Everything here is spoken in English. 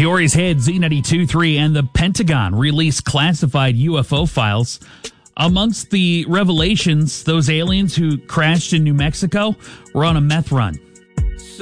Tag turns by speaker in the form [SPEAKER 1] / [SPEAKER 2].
[SPEAKER 1] Peoria's Head, Z92.3, and the Pentagon released classified UFO files. Amongst the revelations, those aliens who crashed in New Mexico were on a meth run.